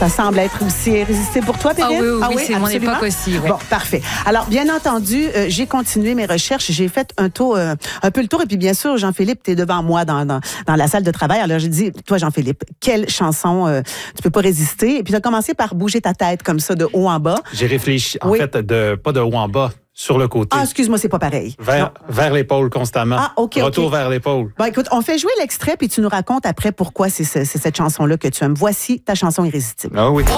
Ça semble être aussi irrésistible pour toi, Perrine? Oui, c'est mon époque aussi. Ouais. Bon, parfait. Alors, bien entendu, j'ai continué mes recherches. J'ai fait un peu le tour. Et puis, bien sûr, Jean-Philippe, tu es devant moi dans la salle de travail. Alors, j'ai dit, toi, Jean-Philippe, quelle chanson tu peux pas résister? Et puis, tu as commencé par bouger ta tête comme ça, de haut en bas. J'ai réfléchi, en fait, pas de haut en bas, sur le côté. Ah, excuse-moi, c'est pas pareil. Vers l'épaule constamment. Ah, OK. Retour vers l'épaule. Bon, écoute, on fait jouer l'extrait, puis tu nous racontes après pourquoi c'est cette chanson-là que tu aimes. Voici ta chanson irrésistible. Ah oui.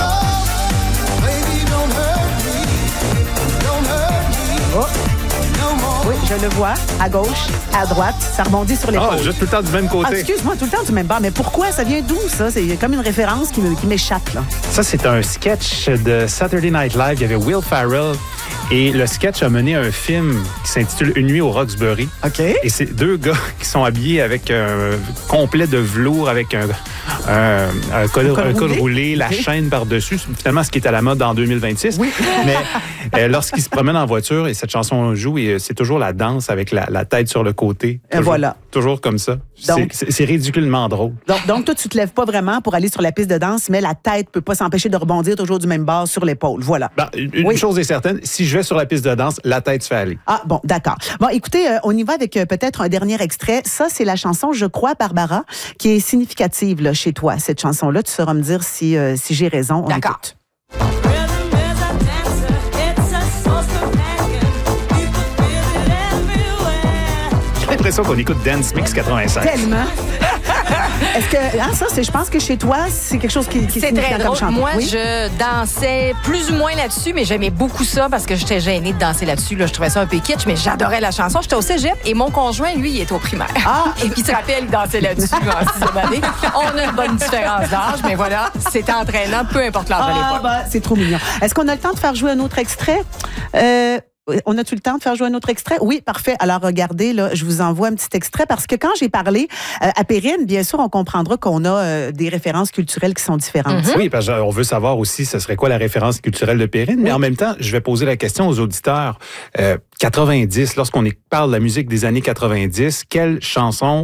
Oh. Oui, je le vois. À gauche, à droite, ça rebondit sur l'épaule. Ah, juste tout le temps du même côté. Ah, excuse-moi, tout le temps du même bord. Mais pourquoi? Ça vient d'où, ça? C'est comme une référence qui m'échappe, là. Ça, c'est un sketch de Saturday Night Live. Il y avait Will Ferrell. Et le sketch a mené un film qui s'intitule Une nuit au Roxbury. OK. Et c'est deux gars qui sont habillés avec un complet de velours, avec un col roulé, la chaîne par-dessus. C'est finalement ce qui est à la mode en 2026. Oui. Mais lorsqu'ils se promènent en voiture et cette chanson joue, et c'est toujours la danse avec la tête sur le côté. Toujours, voilà. Toujours comme ça. C'est ridiculement drôle. Donc, toi, tu te lèves pas vraiment pour aller sur la piste de danse, mais la tête peut pas s'empêcher de rebondir toujours du même bord sur l'épaule. Voilà. Ben, une chose est certaine, si je vais sur la piste de danse, la tête se fait aller. Ah, bon, d'accord. Bon, écoutez, on y va avec peut-être un dernier extrait. Ça, c'est la chanson Je crois, Barbara, qui est significative là, chez toi, cette chanson-là. Tu sauras me dire si j'ai raison. D'accord. J'ai l'impression qu'on écoute Dance Mix 85. Tellement. Est-ce que je pense que chez toi, c'est quelque chose qui c'est très drôle. Moi, je dansais plus ou moins là-dessus, mais j'aimais beaucoup ça parce que j'étais gênée de danser là-dessus. Là, je trouvais ça un peu kitsch, mais j'adorais la chanson. J'étais au cégep et mon conjoint, lui, il était au primaire. Et puis, tu te rappelles, il dansait là-dessus en 6e année. On a une bonne différence d'âge, mais voilà, c'était entraînant, peu importe l'âge à l'époque. C'est trop mignon. Est-ce qu'on a le temps de faire jouer un autre extrait? On a-tu le temps de faire jouer un autre extrait? Oui, parfait. Alors, regardez, là, je vous envoie un petit extrait parce que quand j'ai parlé à Perrine, bien sûr, on comprendra qu'on a des références culturelles qui sont différentes. Oui, parce qu'on veut savoir aussi ce serait quoi la référence culturelle de Perrine, mais en même temps, je vais poser la question aux auditeurs. 90, lorsqu'on parle de la musique des années 90, quelle chanson